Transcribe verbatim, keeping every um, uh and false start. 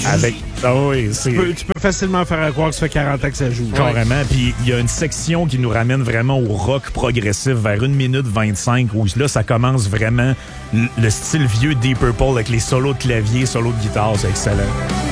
Avec, ah oui, c'est... Tu peux, tu peux facilement faire croire que ça fait quarante ans que ça joue. Carrément. Puis il y a une section qui nous ramène vraiment au rock progressif vers une minute vingt-cinq où là, ça commence vraiment le style vieux Deep Purple avec les solos de clavier, solos de guitare. C'est excellent.